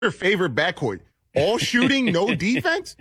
your favorite backcourt? All shooting, no defense?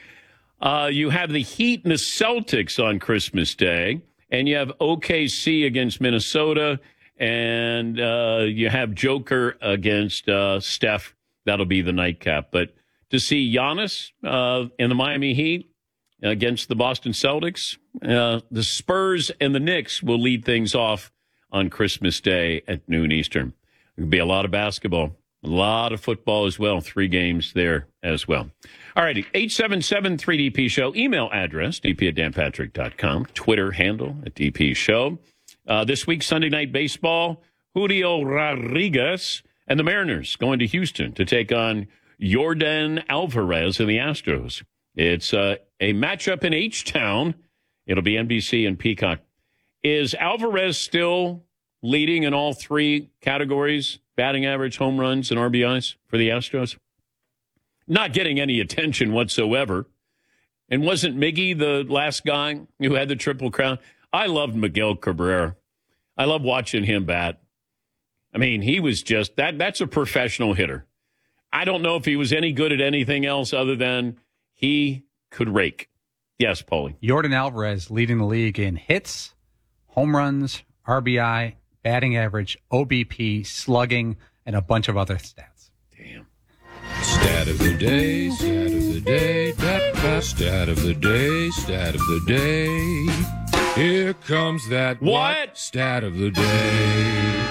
You have the Heat and the Celtics on Christmas Day, and you have OKC against Minnesota, and you have Joker against Steph. That'll be the nightcap. But to see Giannis in the Miami Heat against the Boston Celtics, the Spurs and the Knicks will lead things off on Christmas Day at noon Eastern. There'll be a lot of basketball, a lot of football as well. 3 games there as well. All righty, 877-3DP Show. Email address, dp@danpatrick.com. Twitter handle @DP Show. This week, Sunday Night Baseball, Julio Rodriguez and the Mariners going to Houston to take on Yordan Alvarez and the Astros. It's a matchup in H-Town. It'll be NBC and Peacock. Is Alvarez still leading in all 3 categories, batting average, home runs, and RBIs for the Astros? Not getting any attention whatsoever. And wasn't Miggy the last guy who had the Triple Crown? I loved Miguel Cabrera. I love watching him bat. I mean, he was just, that's a professional hitter. I don't know if he was any good at anything else other than he could rake. Yes, Paulie. Yordan Alvarez leading the league in hits, home runs, RBI, batting average, OBP, slugging, and a bunch of other stats. Damn. Stat of the day, stat of the day, stat of the day, stat of the day. Here comes that what? Stat of the day.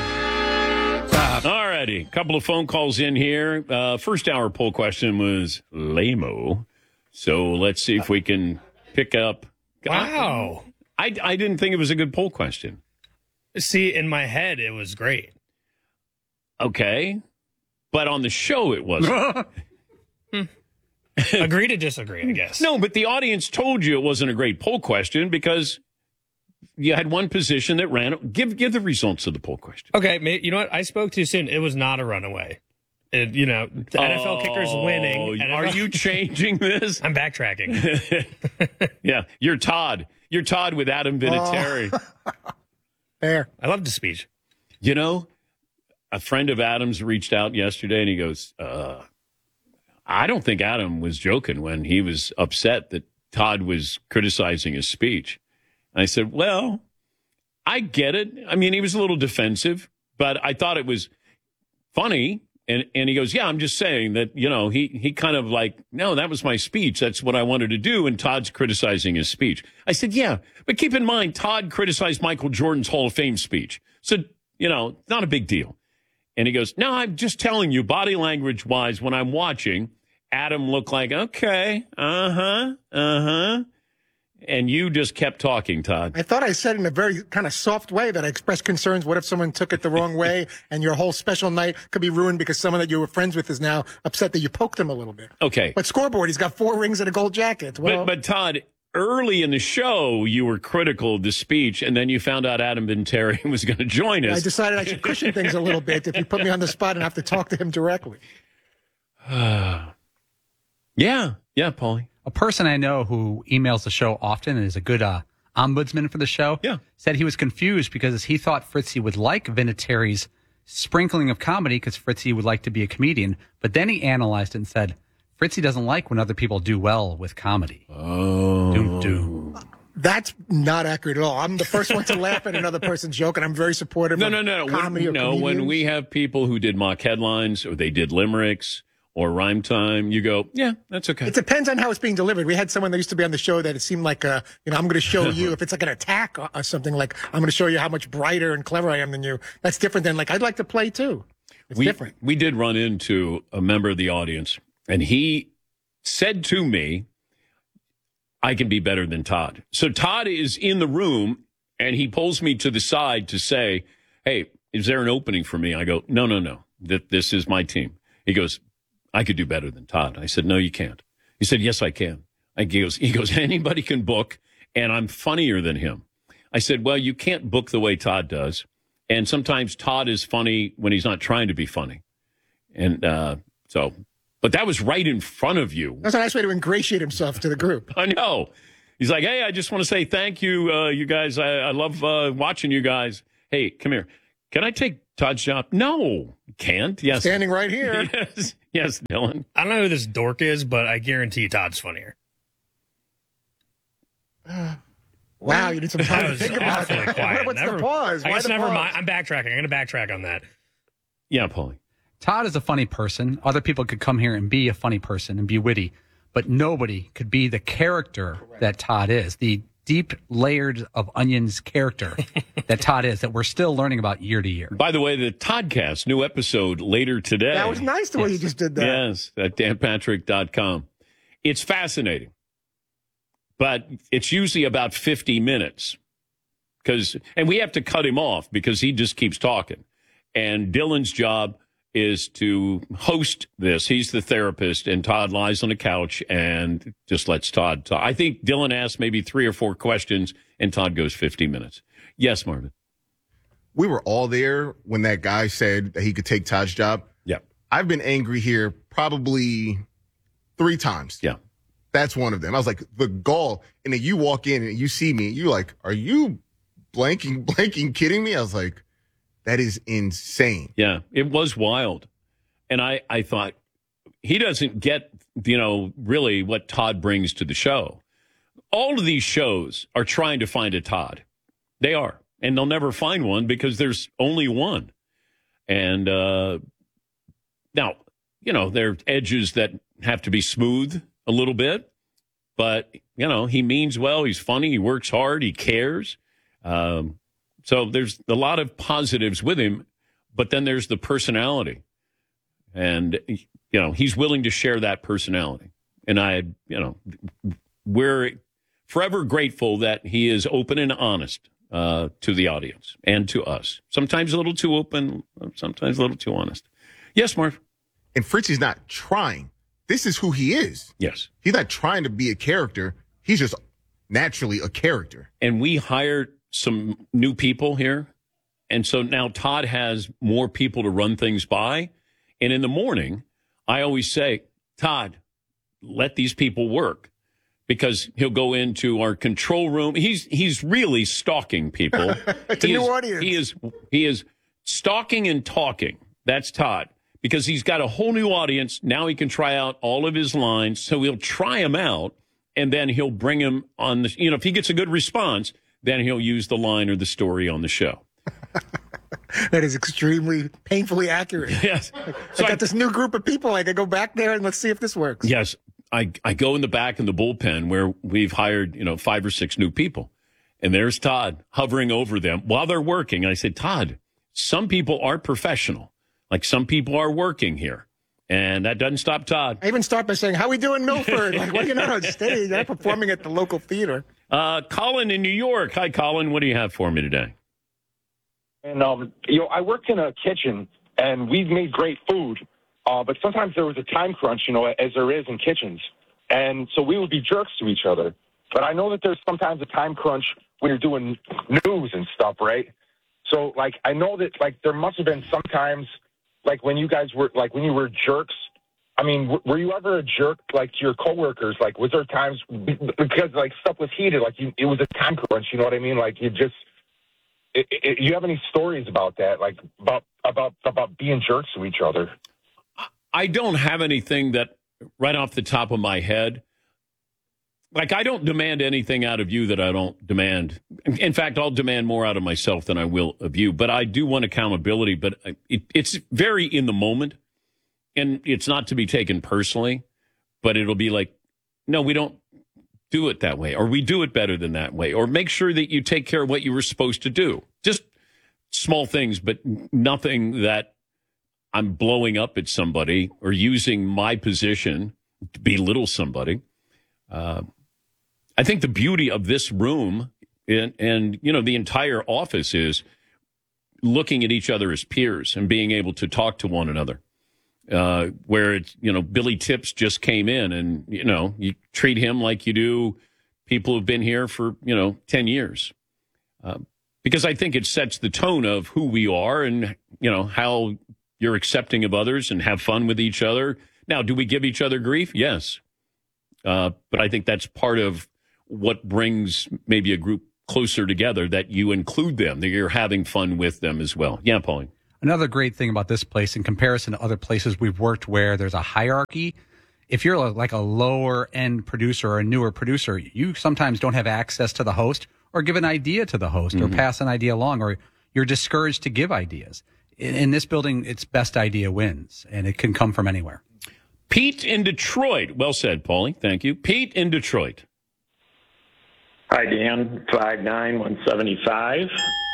All righty. A couple of phone calls in here. First hour poll question was lame-o. So let's see if we can pick up. Wow. I didn't think it was a good poll question. See, in my head, it was great. Okay. But on the show, it wasn't. Agree to disagree, I guess. No, but the audience told you it wasn't a great poll question because you had one position that ran. Give the results of the poll question. Okay, you know what? I spoke too soon. It was not a runaway. The NFL kicker's winning. Are you changing this? I'm backtracking. Yeah, you're Todd. You're Todd with Adam Vinatieri. Fair. I loved the speech. You know, a friend of Adam's reached out yesterday, and he goes, I don't think Adam was joking when he was upset that Todd was criticizing his speech. And I said, well, I get it. I mean, he was a little defensive, but I thought it was funny. And he goes, yeah, I'm just saying that, he kind of like, no, that was my speech. That's what I wanted to do. And Todd's criticizing his speech. I said, yeah, but keep in mind, Todd criticized Michael Jordan's Hall of Fame speech. So, not a big deal. And he goes, no, I'm just telling you, body language wise, when I'm watching, Adam looked like, okay, and you just kept talking, Todd. I thought I said in a very kind of soft way that I expressed concerns. What if someone took it the wrong way and your whole special night could be ruined because someone that you were friends with is now upset that you poked him a little bit? Okay. But scoreboard, he's got 4 rings and a gold jacket. Well, but Todd, early in the show, you were critical of the speech, and then you found out Adam Vinatieri was going to join us. I decided I should cushion things a little bit if you put me on the spot and have to talk to him directly. Yeah, Paulie. A person I know who emails the show often and is a good ombudsman for the show said he was confused because he thought Fritzy would like Vinatieri's sprinkling of comedy because Fritzy would like to be a comedian. But then he analyzed it and said, Fritzy doesn't like when other people do well with comedy. Oh. Doom. That's not accurate at all. I'm the first one to laugh at another person's joke, and I'm very supportive of comedy or comedians. When we have people who did mock headlines or they did limericks or rhyme time, you go, yeah, that's okay. It depends on how it's being delivered. We had someone that used to be on the show that it seemed like, I'm going to show you, if it's like an attack or something like, I'm going to show you how much brighter and clever I am than you. That's different than like, I'd like to play too. It's different. We did run into a member of the audience, and he said to me, I can be better than Todd. So Todd is in the room, and he pulls me to the side to say, hey, is there an opening for me? I go, no. This is my team. He goes, I could do better than Todd. I said, no, you can't. He said, yes, I can. He goes, anybody can book, and I'm funnier than him. I said, well, you can't book the way Todd does. And sometimes Todd is funny when he's not trying to be funny. And but that was right in front of you. That's a nice way to ingratiate himself to the group. I know. He's like, hey, I just want to say thank you, you guys. I love watching you guys. Hey, come here. Can I take Todd's job? No, you can't. Yes. Standing right here. Yes. Yes, Dylan. I don't know who this dork is, but I guarantee Todd's funnier. Wow, you need some time to think about awfully it. quiet. What's the pause? I Why guess the never pause? mind. I'm backtracking. I'm going to backtrack on that. Yeah, Paulie. Todd is a funny person. Other people could come here and be a funny person and be witty, but nobody could be the character that Todd is, the deep layers of onions character that Todd is, that we're still learning about year to year. By the way, the Toddcast, new episode later today. That was nice the way you just did that. Yes, at danpatrick.com. It's fascinating, but it's usually about 50 minutes. And we have to cut him off because he just keeps talking. And Dylan's job is to host this. He's the therapist, and Todd lies on the couch and just lets Todd talk. I think Dylan asks maybe 3 or 4 questions, and Todd goes 50 minutes. Yes, Marvin. We were all there when that guy said that he could take Todd's job. Yeah. I've been angry here probably 3 times. Yeah. That's one of them. I was like, the gall. And then you walk in and you see me. You're like, are you blanking kidding me? I was like, that is insane. Yeah, it was wild. And I thought, he doesn't get, really what Todd brings to the show. All of these shows are trying to find a Todd. They are. And they'll never find one because there's only one. And now, there are edges that have to be smooth a little bit. But, he means well. He's funny. He works hard. He cares. So there's a lot of positives with him, but then there's the personality. And, he's willing to share that personality. And we're forever grateful that he is open and honest to the audience and to us. Sometimes a little too open, sometimes a little too honest. Yes, Marv. And Fritzy's not trying. This is who he is. Yes. He's not trying to be a character. He's just naturally a character. And we hired some new people here. And so now Todd has more people to run things by. And in the morning, I always say, Todd, let these people work, because he'll go into our control room. He's really stalking people. It's a new audience. He is stalking and talking. That's Todd, because he's got a whole new audience. Now he can try out all of his lines. So he'll try them out, and then he'll bring them on the, if he gets a good response, then he'll use the line or the story on the show. That is extremely painfully accurate. Yes. So I got this new group of people. I could go back there and let's see if this works. Yes. I go in the back in the bullpen where we've hired, 5 or 6 new people. And there's Todd hovering over them while they're working. And I said, Todd, some people are professional. Like, some people are working here. And that doesn't stop Todd. I even start by saying, how we doing, Milford? Like, what do you know? Steady. They're performing at the local theater. Colin in New York. Hi, Colin. What do you have for me today? And, I work in a kitchen, and we've made great food, but sometimes there was a time crunch, as there is in kitchens. And so we would be jerks to each other. But I know that there's sometimes a time crunch when you're doing news and stuff, right? So, I know that, there must have been sometimes, when you guys were, when you were jerks. I mean, were you ever a jerk, to your coworkers? Was there times, because, stuff was heated, it was a time crunch, you know what I mean? You have any stories about that, about being jerks to each other? I don't have anything that right off the top of my head. I don't demand anything out of you that I don't demand. In fact, I'll demand more out of myself than I will of you. But I do want accountability. But it's very in the moment, and it's not to be taken personally. But it'll be no, we don't do it that way, or we do it better than that way, or make sure that you take care of what you were supposed to do. Just small things, but nothing that I'm blowing up at somebody or using my position to belittle somebody. I think the beauty of this room and the entire office is looking at each other as peers and being able to talk to one another. Where it's, Billy Tips just came in and, you treat him like you do people who've been here for, 10 years. Because I think it sets the tone of who we are and, how you're accepting of others and have fun with each other. Now, do we give each other grief? Yes. But I think that's part of what brings maybe a group closer together, that you include them, that you're having fun with them as well. Yeah, Pauline. Another great thing about this place in comparison to other places we've worked where there's a hierarchy, if you're like a lower end producer or a newer producer, you sometimes don't have access to the host or give an idea to the host or pass an idea along, or you're discouraged to give ideas. In this building, it's best idea wins, and it can come from anywhere. Pete in Detroit. Well said, Paulie. Thank you. Pete in Detroit. Hi, Dan. 5'9", 175.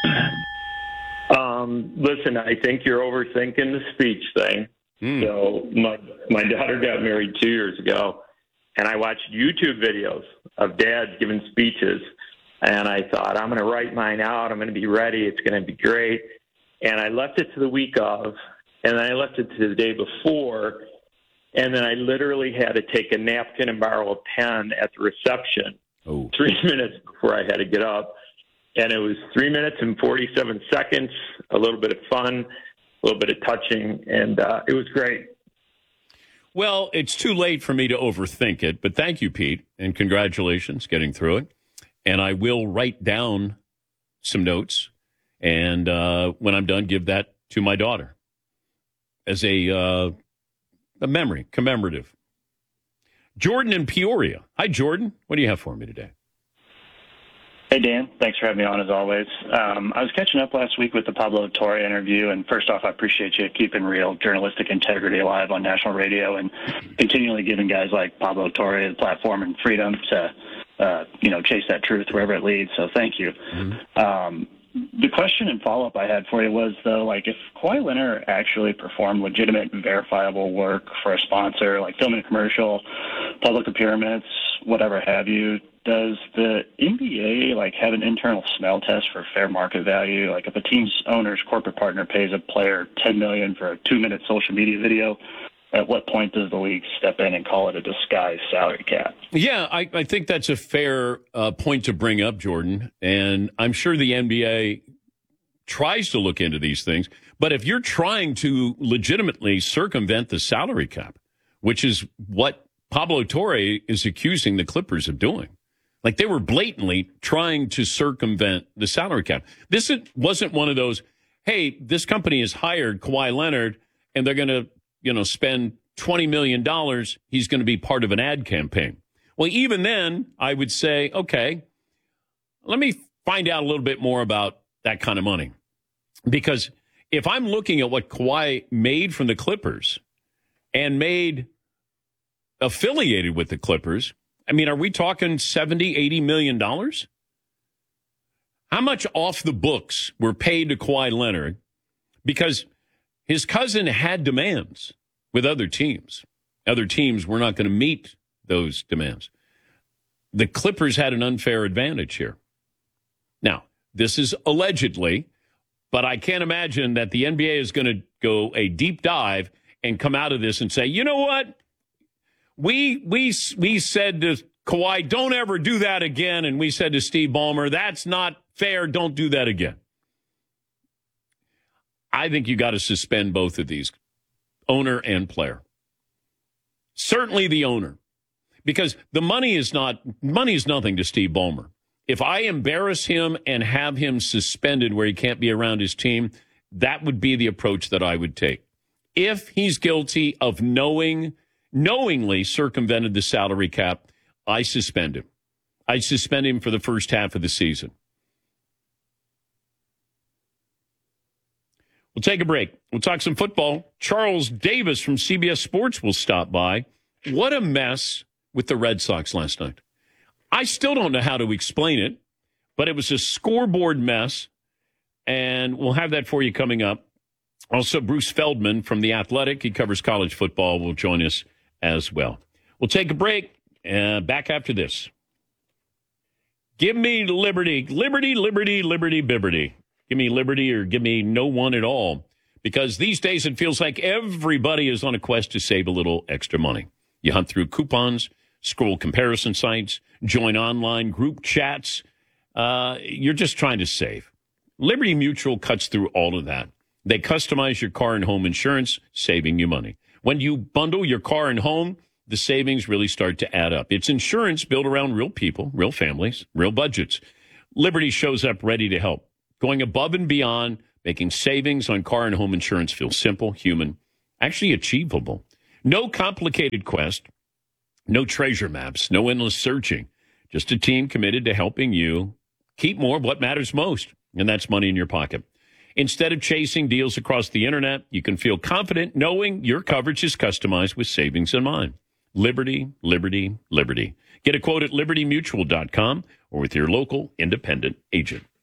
Listen, I think you're overthinking the speech thing. So my daughter got married 2 years ago, and I watched YouTube videos of dads giving speeches, and I thought, I'm going to write mine out. I'm going to be ready. It's going to be great. And I left it to the week of, and then I left it to the day before, and then I literally had to take a napkin and borrow a pen at the reception 3 minutes before I had to get up. And it was 3 minutes and 47 seconds, a little bit of fun, a little bit of touching, and it was great. Well, it's too late for me to overthink it, but thank you, Pete, and congratulations getting through it. And I will write down some notes, and when I'm done, give that to my daughter as a memory, commemorative. Jordan in Peoria. Hi, Jordan. What do you have for me today? Hey, Dan. Thanks for having me on, as always. I was catching up last week with the Pablo Torre interview, and first off, I appreciate you keeping real journalistic integrity alive on national radio and continually giving guys like Pablo Torre the platform and freedom to, chase that truth wherever it leads, so thank you. The question and follow-up I had for you was, though, like if Kawhi Leonard actually performed legitimate and verifiable work for a sponsor, like filming a commercial, public appearance, whatever have you, does the NBA have an internal smell test for fair market value? Like if a team's owner's corporate partner pays a player $10 million for a 2-minute social media video, at what point does the league step in and call it a disguised salary cap? Yeah, I think that's a fair point to bring up, Jordan. And I'm sure the NBA tries to look into these things. But if you're trying to legitimately circumvent the salary cap, which is what Pablo Torre is accusing the Clippers of doing, like they were blatantly trying to circumvent the salary cap. This wasn't one of those, hey, this company has hired Kawhi Leonard and they're going to, spend $20 million. He's going to be part of an ad campaign. Well, even then, I would say, okay, let me find out a little bit more about that kind of money. Because if I'm looking at what Kawhi made from the Clippers and made affiliated with the Clippers, I mean, are we talking $70, $80 million? How much off the books were paid to Kawhi Leonard? Because his cousin had demands with other teams. Other teams were not going to meet those demands. The Clippers had an unfair advantage here. Now, this is allegedly, but I can't imagine that the NBA is going to go a deep dive and come out of this and say, you know what? We said to Kawhi, don't ever do that again. And we said to Steve Ballmer, that's not fair. Don't do that again. I think you got to suspend both of these, owner and player. Certainly the owner, because the money is nothing to Steve Ballmer. If I embarrass him and have him suspended where he can't be around his team, that would be the approach that I would take. If he's guilty of knowingly circumvented the salary cap, I suspend him. I suspend him for the first half of the season. We'll take a break. We'll talk some football. Charles Davis from CBS Sports will stop by. What a mess with the Red Sox last night. I still don't know how to explain it, but it was a scoreboard mess, and we'll have that for you coming up. Also, Bruce Feldman from The Athletic, he covers college football, will join us as well. We'll take a break, back after this. Give me liberty, liberty, liberty, liberty, bibberty. Give me liberty or give me no one at all. Because these days it feels like everybody is on a quest to save a little extra money. You hunt through coupons, scroll comparison sites, join online group chats. You're just trying to save. Liberty Mutual cuts through all of that. They customize your car and home insurance, saving you money. When you bundle your car and home, the savings really start to add up. It's insurance built around real people, real families, real budgets. Liberty shows up ready to help, going above and beyond, making savings on car and home insurance feel simple, human, actually achievable. No complicated quest, no treasure maps, no endless searching. Just a team committed to helping you keep more of what matters most, and that's money in your pocket. Instead of chasing deals across the internet, you can feel confident knowing your coverage is customized with savings in mind. Liberty, liberty, liberty. Get a quote at libertymutual.com or with your local independent agent.